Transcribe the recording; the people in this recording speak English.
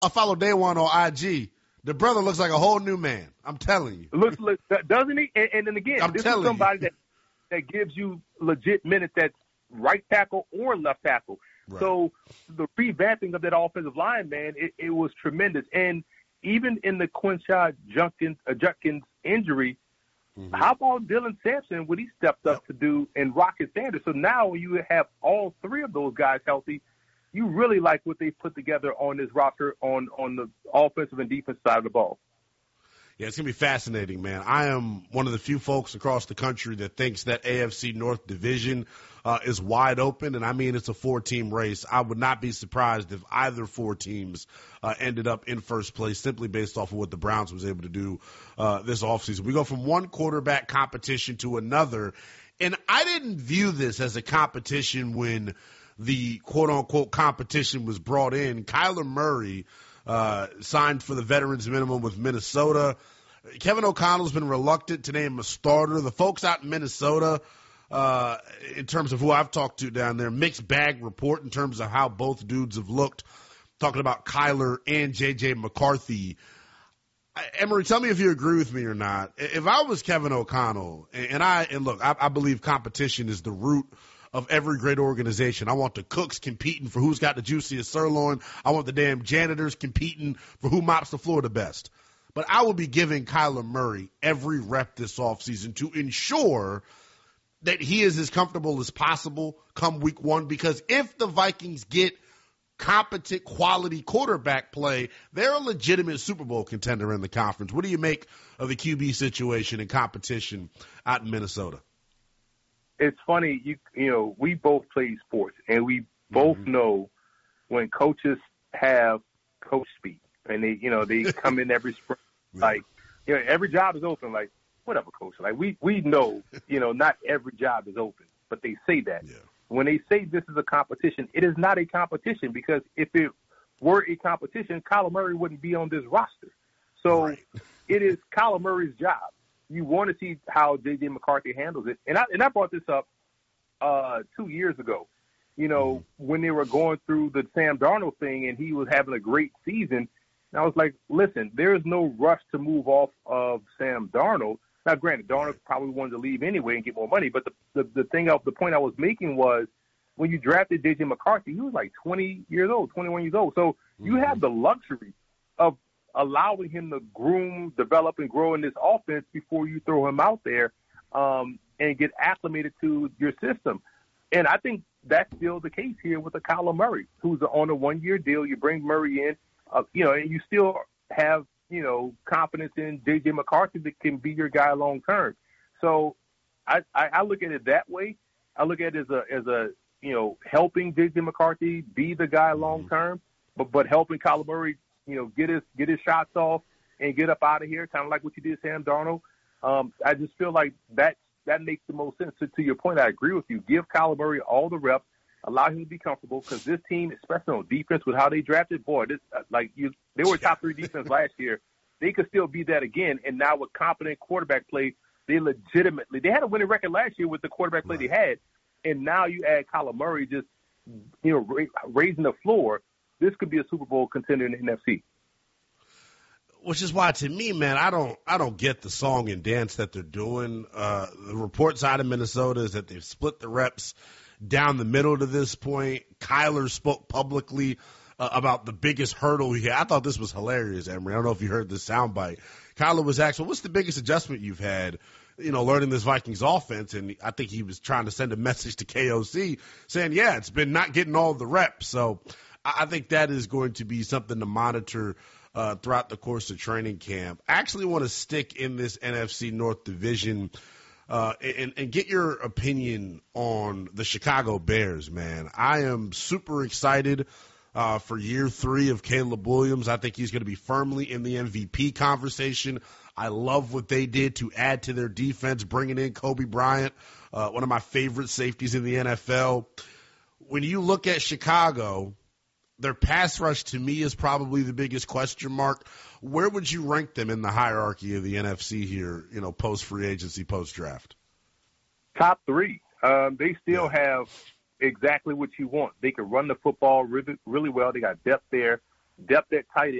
I follow Day One on IG. The brother looks like a whole new man. I'm telling you. Doesn't he? And then again, this is somebody that gives you legit minutes at right tackle or left tackle. Right. So the revamping of that offensive line, man, it was tremendous. And even in the Quinshon Judkins injury, how about Dylan Sampson, what he stepped up to do, and Rocket Sanders? So now when you have all three of those guys healthy, you really like what they put together on this roster on the offensive and defensive side of the ball. Yeah, it's going to be fascinating, man. I am one of the few folks across the country that thinks that AFC North division is wide open, and I mean it's a four-team race. I would not be surprised if either four teams ended up in first place simply based off of what the Browns was able to do this offseason. We go from one quarterback competition to another, and I didn't view this as a competition when the quote-unquote competition was brought in. Kyler Murray signed for the veterans minimum with Minnesota. Kevin O'Connell's been reluctant to name a starter. The folks out in Minnesota, in terms of who I've talked to down there, mixed bag report in terms of how both dudes have looked, talking about Kyler and J.J. McCarthy. Emory, tell me if you agree with me or not. If I was Kevin O'Connell, and look, I believe competition is the root of every great organization. I want the cooks competing for who's got the juiciest sirloin. I want the damn janitors competing for who mops the floor the best. But I will be giving Kyler Murray every rep this offseason to ensure that he is as comfortable as possible come week one, because if the Vikings get competent, quality quarterback play, they're a legitimate Super Bowl contender in the conference. What do you make of the QB situation and competition out in Minnesota? It's funny, you know, we both play sports, and we both know when coaches have coach speak, and they come in every spring, like, every job is open, like, whatever, coach. Like, we know, not every job is open, but they say that. Yeah. When they say this is a competition, it is not a competition, because if it were a competition, Kyler Murray wouldn't be on this roster. So It is Kyler Murray's job. You want to see how J.J. McCarthy handles it. And I brought this up 2 years ago, when they were going through the Sam Darnold thing and he was having a great season. And I was like, listen, there's no rush to move off of Sam Darnold. Now, granted, Darnold probably wanted to leave anyway and get more money. But the point I was making was, when you drafted J.J. McCarthy, he was like 20 years old, 21 years old. So you have the luxury of allowing him to groom, develop, and grow in this offense before you throw him out there and get acclimated to your system. And I think that's still the case here with the Kyler Murray, who's on a one-year deal. You bring Murray in, and you still have, confidence in J.J. McCarthy that can be your guy long-term. So I look at it that way. I look at it as a helping J.J. McCarthy be the guy long-term, but helping Kyler Murray get his shots off and get up out of here, kind of like what you did, Sam Darnold. I just feel like that makes the most sense. So to your point, I agree with you. Give Kyler Murray all the reps, allow him to be comfortable, because this team, especially on defense, with how they drafted, they were top 3 defense last year. They could still be that again. And now with competent quarterback play, they had a winning record last year with the quarterback play they had. And now you add Kyler Murray just, raising the floor. This could be a Super Bowl contender in the NFC. Which is why, to me, man, I don't get the song and dance that they're doing. The reports out of Minnesota is that they've split the reps down the middle to this point. Kyler spoke publicly about the biggest hurdle he had. I thought this was hilarious, Emory. I don't know if you heard this soundbite. Kyler was asked, well, what's the biggest adjustment you've had, learning this Vikings offense? And I think he was trying to send a message to KOC saying, yeah, it's been not getting all the reps. So I think that is going to be something to monitor throughout the course of training camp. I actually want to stick in this NFC North division and get your opinion on the Chicago Bears, man. I am super excited for year 3 of Caleb Williams. I think he's going to be firmly in the MVP conversation. I love what they did to add to their defense, bringing in Kobe Bryant, one of my favorite safeties in the NFL. When you look at Chicago, their pass rush, to me, is probably the biggest question mark. Where would you rank them in the hierarchy of the NFC here, post-free agency, post-draft? Top 3. They still have exactly what you want. They can run the football really, really well. They got depth there. depth at tight end.